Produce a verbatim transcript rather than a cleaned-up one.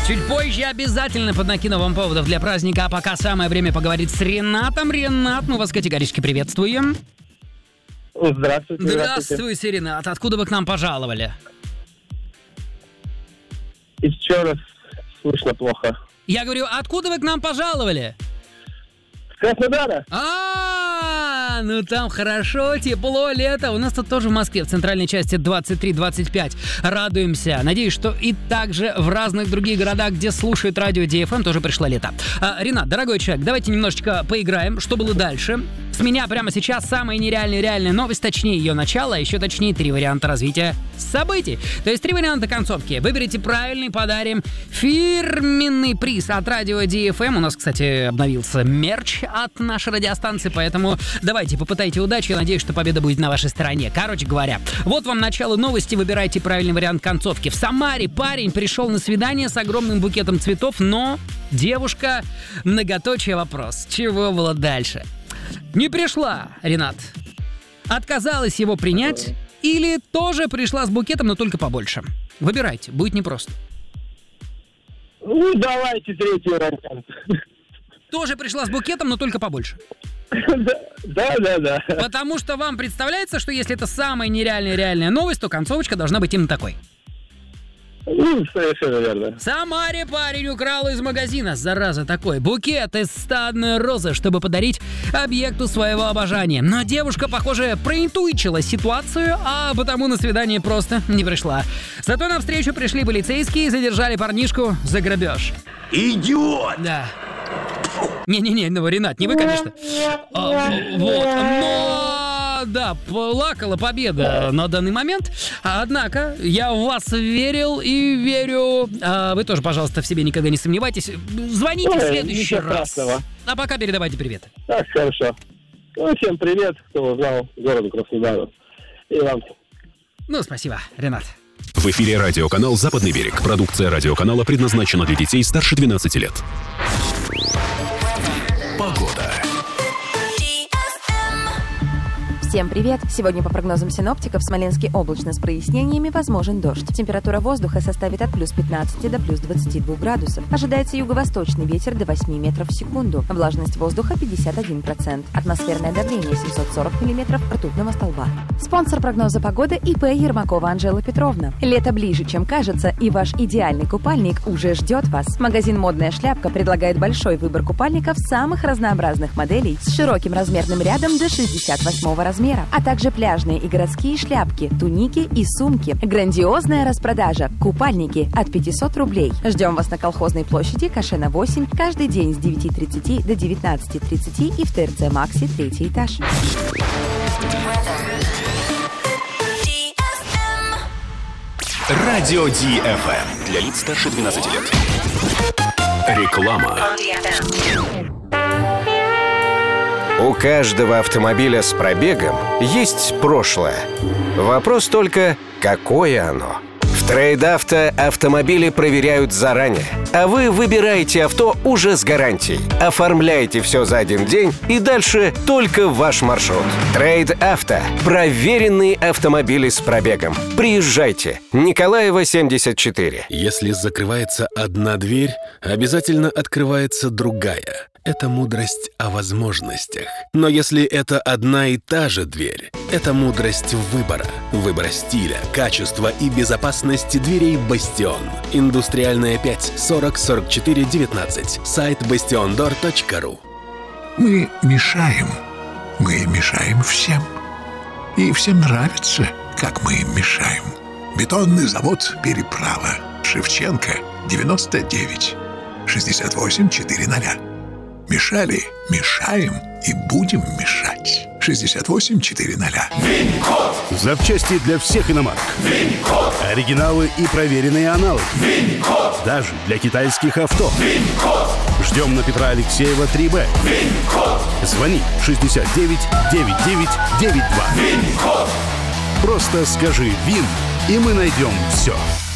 Чуть позже обязательно поднакину вам поводов для праздника, а пока самое время поговорить с Ренатом. Ренат, мы вас категорически приветствуем. Здравствуйте. Здравствуйте, Ренат. Откуда вы к нам пожаловали? Еще раз слышно плохо. Я говорю, откуда вы к нам пожаловали? С Краснодара. А, ну там хорошо, тепло, лето. У нас тут тоже в Москве, в центральной части двадцать три двадцать пять. Радуемся. Надеюсь, что и также в разных других городах, где слушают радио Ди Эф Эм, тоже пришло лето. А, Ренат, дорогой человек, давайте немножечко поиграем. Что было дальше? С меня прямо сейчас самая нереальная реальная новость, точнее ее начало, а еще точнее три варианта развития событий. То есть три варианта концовки. Выберите правильный, подарим фирменный приз от радио Ди Эф Эм. У нас, кстати, обновился мерч от нашей радиостанции, поэтому давайте попытайте удачи. Я надеюсь, что победа будет на вашей стороне. Короче говоря, вот вам начало новости. Выбирайте правильный вариант концовки. В Самаре парень пришел на свидание с огромным букетом цветов, но девушка, многоточие вопрос. Чего было дальше? Не пришла, Ренат. Отказалась его принять или тоже пришла с букетом, но только побольше? Выбирайте, будет непросто. Ну, давайте третий вариант. Тоже пришла с букетом, но только побольше. Да, да, да. Потому что вам представляется, что если это самая нереальная реальная новость, то концовочка должна быть именно такой. Ну, совершенно верно. В Самаре парень украл из магазина, зараза такой, букет из стадной розы, чтобы подарить объекту своего обожания. Но девушка, похоже, проинтуичила ситуацию, а потому на свидание просто не пришла. Зато навстречу пришли полицейские и задержали парнишку за грабеж. Идиот! Да. Не-не-не, ну, Ренат, не вы, конечно. А, вот, но... Да, плакала победа на данный момент. Однако, я в вас верил и верю. А вы тоже, пожалуйста, в себе никогда не сомневайтесь. Звоните в следующий раз. Страшного. А пока передавайте привет. Так, хорошо. Ну, всем привет, кто узнал городу Краснодару. И вам. Ну, спасибо, Ренат. В эфире радиоканал «Западный берег». Продукция радиоканала предназначена для детей старше двенадцати лет. Погода. Всем привет! Сегодня по прогнозам синоптиков в Смоленске облачно с прояснениями, возможен дождь. Температура воздуха составит от плюс пятнадцати до плюс двадцати двух градусов. Ожидается юго-восточный ветер до восьми метров в секунду. Влажность воздуха пятьдесят один процент. Атмосферное давление семьсот сорок миллиметров ртутного столба. Спонсор прогноза погоды ИП Ермакова Анжела Петровна. Лето ближе, чем кажется, и ваш идеальный купальник уже ждет вас. Магазин «Модная шляпка» предлагает большой выбор купальников самых разнообразных моделей с широким размерным рядом до шестьдесят восьмого размера. а также пляжные и городские шляпки, туники и сумки. Грандиозная распродажа. Купальники от пятисот рублей. Ждем вас на Колхозной площади, Кашена восемь, каждый день с девяти тридцати до девятнадцати тридцати и в ТРЦ Макси, третий этаж. Радио Ди Эф Эм. Для лиц старше двенадцати лет. Реклама. У каждого автомобиля с пробегом есть прошлое. Вопрос только, какое оно? В Трейд-Авто автомобили проверяют заранее, а вы выбираете авто уже с гарантией. Оформляете все за один день, и дальше только ваш маршрут. Трейд-Авто. Проверенные автомобили с пробегом. Приезжайте. Николаева, семьдесят четыре. Если закрывается одна дверь, обязательно открывается другая. Это мудрость о возможностях. Но если это одна и та же дверь, это мудрость выбора. Выбора стиля, качества и безопасности дверей «Бастион». Индустриальная пять, сорок сорок четыре девятнадцать. Сайт бастион дор точка ру. Мы мешаем. Мы мешаем всем. И всем нравится, как мы им мешаем. Бетонный завод «Переправа». Шевченко, девяносто девять. шестьдесят восемь четыреста. Мешали, мешаем и будем мешать. шестьдесят восемь четыреста. Винкод. Запчасти для всех иномарок. Винкод. Оригиналы и проверенные аналоги. Винкод. Даже для китайских авто. Винкод. Ждем на Петра Алексеева три Б. Винкод. Звони шестьдесят девять девяносто девять девяносто два. Винкод. Просто скажи «ВИН», и мы найдем все.